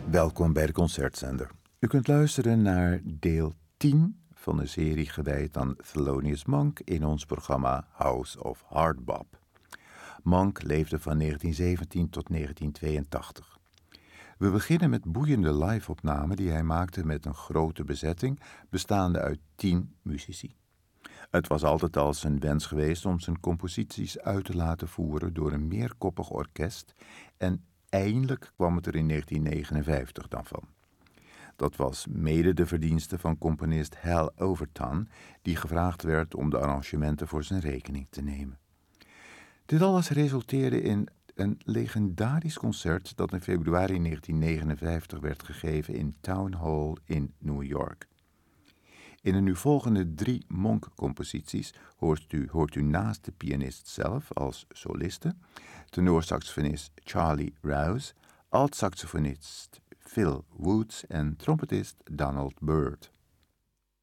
Welkom bij de Concertzender. U kunt luisteren naar deel 10 van de serie gewijd aan Thelonious Monk in ons programma House of Hardbop. Monk leefde van 1917 tot 1982. We beginnen met boeiende live-opnamen die hij maakte met een grote bezetting bestaande uit 10 muzici. Het was altijd al zijn wens geweest om zijn composities uit te laten voeren door een meerkoppig orkest en eindelijk kwam het er in 1959 dan van. Dat was mede de verdienste van componist Hal Overton, die gevraagd werd om de arrangementen voor zijn rekening te nemen. Dit alles resulteerde in een legendarisch concert dat in februari 1959 werd gegeven in Town Hall in New York. In de nu volgende 3 Monk-composities hoort u naast de pianist zelf als soliste, tenorsaxofonist Charlie Rouse, alt-saxofonist Phil Woods en trompetist Donald Byrd.